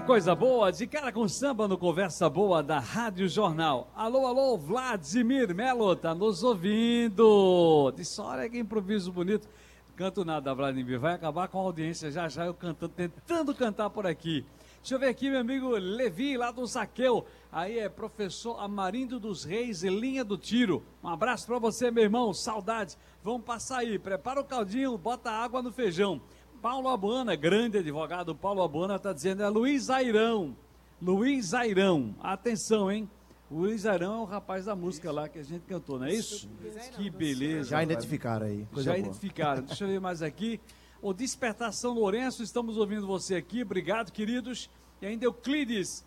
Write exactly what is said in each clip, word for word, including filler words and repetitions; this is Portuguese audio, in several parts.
coisa boa, de cara com samba no Conversa Boa da Rádio Jornal. Alô, alô, Vladimir Melo, tá nos ouvindo. Disse, olha que improviso bonito. Canto nada, Vladimir, vai acabar com a audiência já já, eu cantando, tentando cantar por aqui. Deixa eu ver aqui, meu amigo Levi, lá do Zaqueu. Aí é professor Amarindo dos Reis, linha do tiro. Um abraço pra você, meu irmão, saudade. Vamos passar aí, prepara o caldinho, bota água no feijão. Paulo Abuana, grande advogado, Paulo Abuana está dizendo, é Luiz Airão, Luiz Airão, atenção, hein? Luiz Airão é o rapaz da música lá que a gente cantou, não é isso? Que beleza. Já identificaram aí. Já identificaram, deixa eu ver mais aqui. O Despertar São Lourenço, estamos ouvindo você aqui, obrigado, queridos. E ainda Euclides,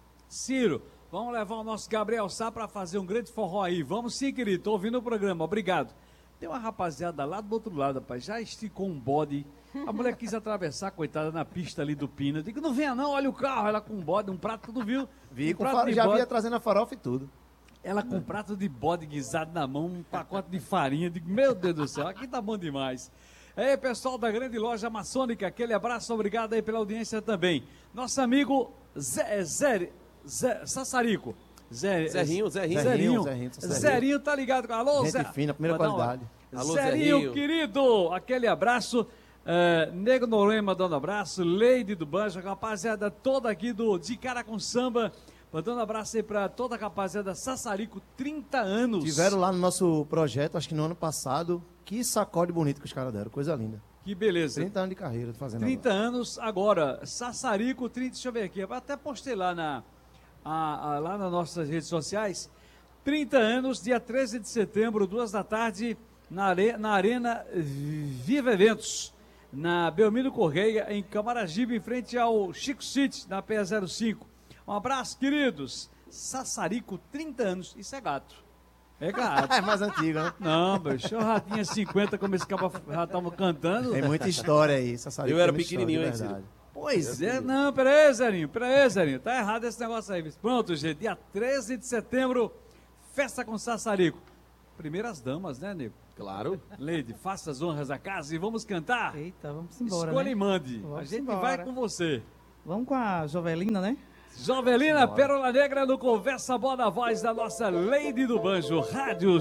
Ciro, vamos levar o nosso Gabriel Sá para fazer um grande forró aí. Vamos sim, querido, estou ouvindo o programa, obrigado. Tem uma rapaziada lá do outro lado, rapaz, já esticou um bode. A mulher quis atravessar, coitada, na pista ali do Pina. Eu digo, não venha não, olha o carro. Ela com um bode, um prato, tu viu? Vi, um com prato fa... de já bode. via trazendo a farofa e tudo. Ela com um prato de bode guisado na mão, um pacote de farinha. Eu digo, meu Deus do céu, aqui tá bom demais. É, pessoal da grande loja maçônica, aquele abraço, obrigado aí pela audiência também. Nosso amigo Zé, Zé, Zé Sassarico. Zé, Zerinho, Zerinho. Zerinho, Zerinho, Zerinho. Zerinho tá ligado. Alô, Gente Zé. fina, primeira qualidade. Alô, Zerinho, Zerinho. querido, aquele abraço. Uh, Nego Noronha mandando abraço, Leide do Banjo, a rapaziada toda aqui do De Cara com Samba, mandando abraço aí pra toda a rapaziada Sassarico, trinta anos. Tiveram lá no nosso projeto, acho que no ano passado, que sacode bonito que os caras deram, coisa linda. Que beleza. trinta anos de carreira fazendo trinta agora. anos agora, Sassarico, trinta, deixa eu ver aqui, eu até postei lá, na, a, a, lá nas nossas redes sociais, trinta anos, dia treze de setembro, duas da tarde, na, are, na Arena Viva Eventos. Na Belmiro Correia, em Camaragibe, em frente ao Chico City, na P zero cinco. Um abraço, queridos. Sassarico, trinta anos. Isso é gato. É gato. É mais antigo, né? Não, bicho, eu já tinha cinquenta, como esse cara já estava cantando. Tem muita história aí. Sassarico Eu era tem muita pequenininho, história, de hein, verdade. Pois é, não, peraí, Zerinho, peraí, Zerinho. Tá errado esse negócio aí. Pronto, gente, dia treze de setembro, festa com Sassarico. Primeiras damas, né, Nego? Claro. Leide, faça as honras da casa e vamos cantar. Eita, vamos embora, Escolha né? e mande. Vamos a gente embora. vai com você. Vamos com a Jovelina, né? Jovelina Pérola Negra no Conversa Boa da Voz da nossa Leide do Banjo, Rádio